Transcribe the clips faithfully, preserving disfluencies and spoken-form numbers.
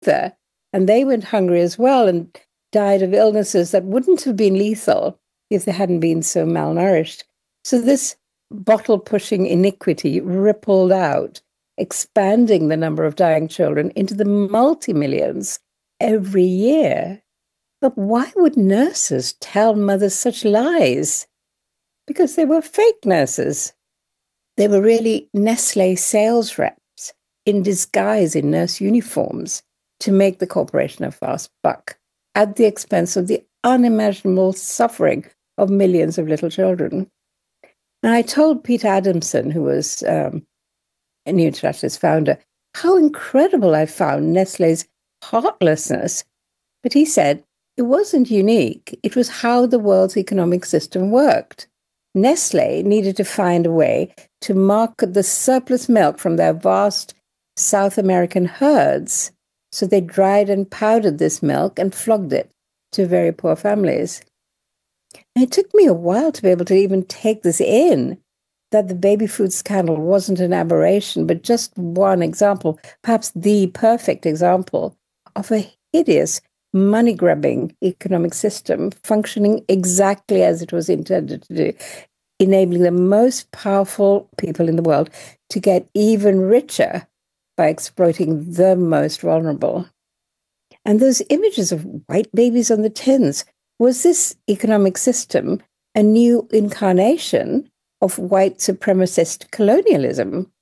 either. And they went hungry as well and died of illnesses that wouldn't have been lethal if they hadn't been so malnourished. So this bottle-pushing iniquity rippled out, expanding the number of dying children into the multi-millions every year. But why would nurses tell mothers such lies? Because they were fake nurses. They were really Nestlé sales reps in disguise in nurse uniforms to make the corporation a fast buck at the expense of the unimaginable suffering of millions of little children. And I told Peter Adamson, who was um, a New Internationalist founder, how incredible I found Nestlé's heartlessness. But he said it wasn't unique. It was how the world's economic system worked. Nestlé needed to find a way to market the surplus milk from their vast South American herds. So they dried and powdered this milk and flogged it to very poor families. And it took me a while to be able to even take this in, that the baby food scandal wasn't an aberration, but just one example, perhaps the perfect example of a hideous money-grubbing economic system functioning exactly as it was intended to do, enabling the most powerful people in the world to get even richer by exploiting the most vulnerable. And those images of white babies on the tins, was this economic system a new incarnation of white supremacist colonialism?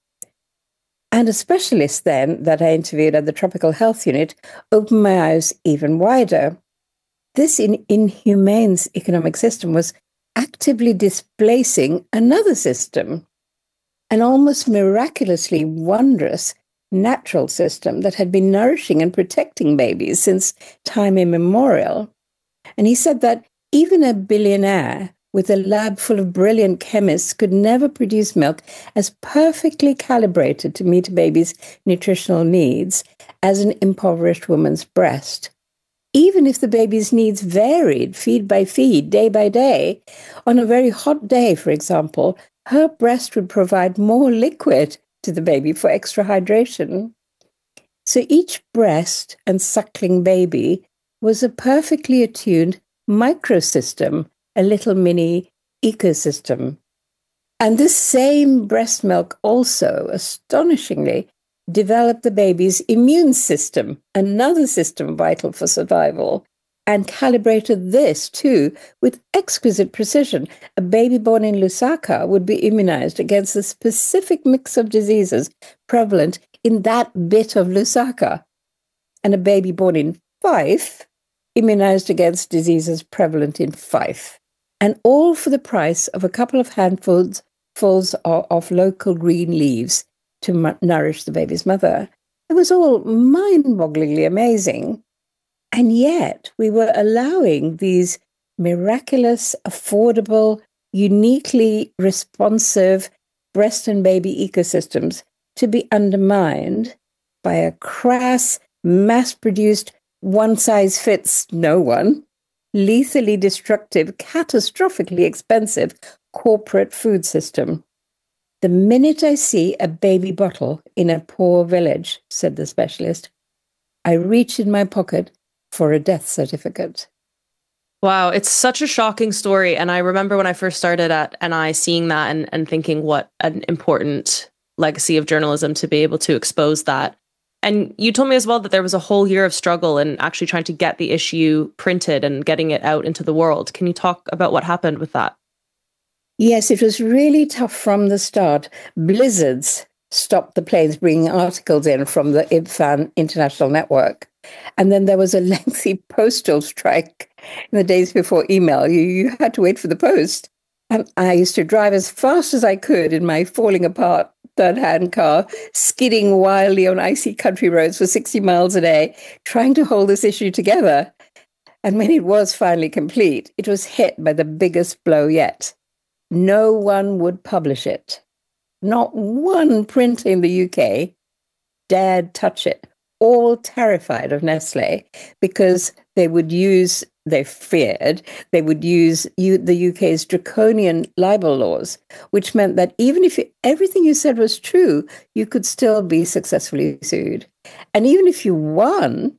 And a specialist then that I interviewed at the Tropical Health Unit opened my eyes even wider. This in- inhumane economic system was actively displacing another system, an almost miraculously wondrous natural system that had been nourishing and protecting babies since time immemorial. And he said that even a billionaire with a lab full of brilliant chemists could never produce milk as perfectly calibrated to meet a baby's nutritional needs as an impoverished woman's breast. Even if the baby's needs varied feed by feed, day by day, on a very hot day, for example, her breast would provide more liquid to the baby for extra hydration. So each breast and suckling baby was a perfectly attuned microsystem, a little mini ecosystem. And this same breast milk also, astonishingly, developed the baby's immune system, another system vital for survival, and calibrated this, too, with exquisite precision. A baby born in Lusaka would be immunized against a specific mix of diseases prevalent in that bit of Lusaka, and a baby born in Fife immunized against diseases prevalent in Fife, and all for the price of a couple of handfuls fuls of, of local green leaves to m- nourish the baby's mother. It was all mind-bogglingly amazing. And yet we were allowing these miraculous, affordable, uniquely responsive breast and baby ecosystems to be undermined by a crass, mass-produced, one-size-fits-no-one, lethally destructive, catastrophically expensive corporate food system. The minute I see a baby bottle in a poor village, said the specialist, I reach in my pocket for a death certificate. Wow, it's such a shocking story. And I remember when I first started at N I seeing that and, and thinking what an important legacy of journalism to be able to expose that. And you told me as well that there was a whole year of struggle in actually trying to get the issue printed and getting it out into the world. Can you talk about what happened with that? Yes, it was really tough from the start. Blizzards stopped the planes bringing articles in from the I B F A N International Network. And then there was a lengthy postal strike in the days before email. You, you had to wait for the post. And I used to drive as fast as I could in my falling apart third-hand car, skidding wildly on icy country roads for sixty miles a day, trying to hold this issue together. And when it was finally complete, it was hit by the biggest blow yet. No one would publish it. Not one printer in the U K dared touch it all terrified of Nestle because they would use, they feared, they would use U, the U K's draconian libel laws, which meant that even if you, everything you said was true, you could still be successfully sued. And even if you won,